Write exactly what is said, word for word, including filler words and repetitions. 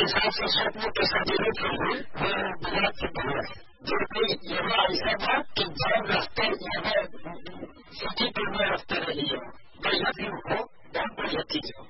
हिसाब से स्वप्न के सजीवे के लिए वो विराट सिद्ध हुआ है। जो कोई यहाँ ऐसा था कि जब रास्ते यहाँ सिटी पर में रास्ते रही हो, बढ़िया व्यू हो, बहुत बढ़िया चीज हो,